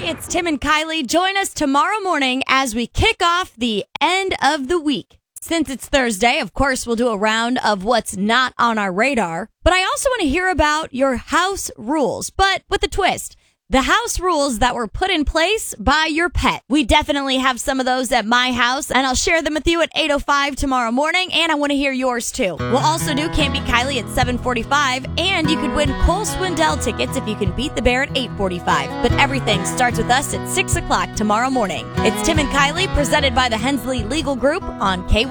it's Tim and Kylie. Join us tomorrow morning as we kick off the end of the week. Since it's Thursday, of course, we'll do a round of what's not on our radar. But I also want to hear about your house rules, but with a twist. The house rules that were put in place by your pet. We definitely have some of those at my house, and I'll share them with you at 8:05 tomorrow morning, and I want to hear yours too. We'll also do Can't Beat Kylie at 7:45, and you could win Cole Swindell tickets if you can beat the bear at 8:45. But everything starts with us at 6 o'clock tomorrow morning. It's Tim and Kylie, presented by the Hensley Legal Group on K1.